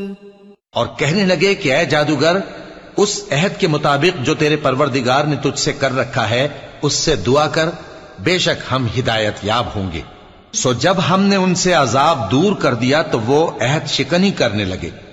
और कहने लगे कि ऐ जादूगर, उस अहद के मुताबिक जो तेरे परवरदिगार ने तुझसे कर रखा है उससे दुआ कर, बेशक हम हिदायत याब होंगे। सो जब हमने उनसे अजाब दूर कर दिया तो वो अहद शिकनी करने लगे।